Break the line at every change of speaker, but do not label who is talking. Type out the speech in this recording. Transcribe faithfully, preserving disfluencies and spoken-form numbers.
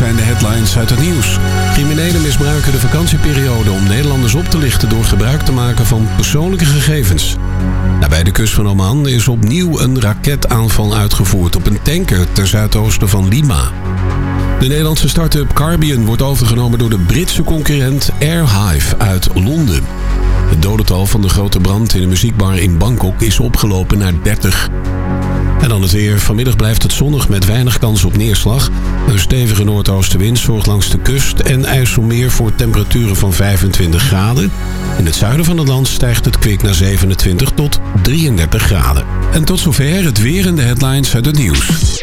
zijn de headlines uit het nieuws. Criminelen misbruiken de vakantieperiode om Nederlanders op te lichten door gebruik te maken van persoonlijke gegevens. Bij de kust van Oman is opnieuw een raketaanval uitgevoerd op een tanker ten zuidoosten van Lima. De Nederlandse start-up Carbion wordt overgenomen door de Britse concurrent Airhive uit Londen. Het dodental van de grote brand in een muziekbar in Bangkok is opgelopen naar dertig. En dan het weer. Vanmiddag blijft het zonnig met weinig kans op neerslag. Een stevige noordoostenwind zorgt langs de kust en IJsselmeer voor temperaturen van vijfentwintig graden. In het zuiden van het land stijgt het kwik naar zevenentwintig tot drieëndertig graden. En tot zover het weer en de headlines uit het nieuws.